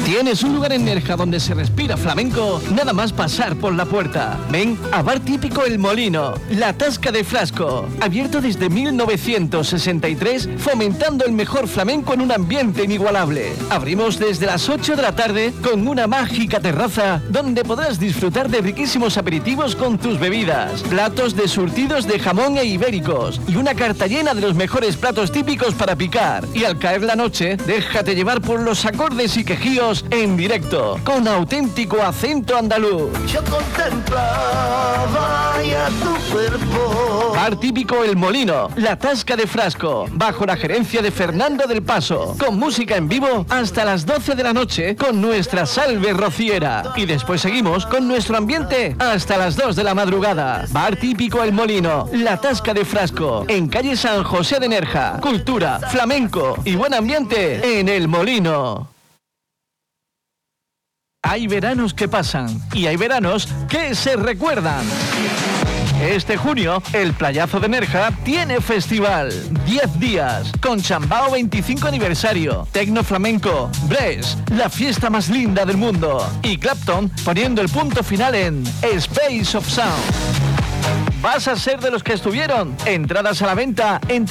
¿Tienes un lugar en Nerja donde se respira flamenco? Nada más pasar por la puerta. Ven a Bar Típico El Molino, La Tasca de Frasco. Abierto desde 1963, fomentando el mejor flamenco en un ambiente inigualable. Abrimos desde las 8 de la tarde con una mágica terraza donde podrás disfrutar de riquísimos aperitivos con tus bebidas, platos de surtidos de jamón e ibéricos y una carta llena de los mejores platos típicos para picar. Y al caer la noche, déjate llevar por los acordes y quejíos en directo, con auténtico acento andaluz. Yo contemplaba ya tu cuerpo. Bar Típico El Molino, La Tasca de Frasco, bajo la gerencia de Fernando del Paso, con música en vivo hasta las 12 de la noche con nuestra salve rociera. Y después seguimos con nuestro ambiente hasta las 2 de la madrugada. Bar Típico El Molino, La Tasca de Frasco, en calle San José de Nerja. Cultura, flamenco y buen ambiente en El Molino. Hay veranos que pasan y hay veranos que se recuerdan. Este junio, el Playazo de Nerja tiene festival. 10 días, con Chambao 25 aniversario, Tecno Flamenco, Bres, la fiesta más linda del mundo, y Clapton poniendo el punto final en Space of Sound. ¿Vas a ser de los que estuvieron? Entradas a la venta en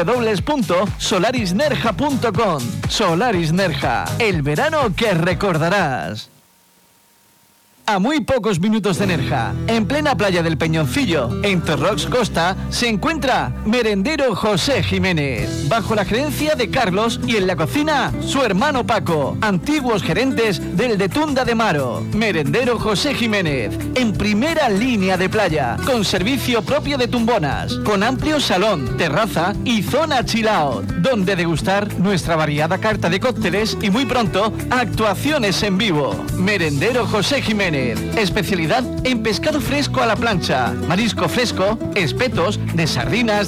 www.solarisnerja.com. Solaris Nerja, el verano que recordarás. A muy pocos minutos de Nerja, en plena playa del Peñoncillo, en Torrox Costa, se encuentra Merendero José Jiménez, bajo la gerencia de Carlos y en la cocina su hermano Paco, antiguos gerentes del de Tunda de Maro. Merendero José Jiménez, en primera línea de playa, con servicio propio de tumbonas, con amplio salón, terraza y zona chill out, donde degustar nuestra variada carta de cócteles y muy pronto actuaciones en vivo. Merendero José Jiménez, especialidad en pescado fresco a la plancha, marisco fresco, espetos de sardinas,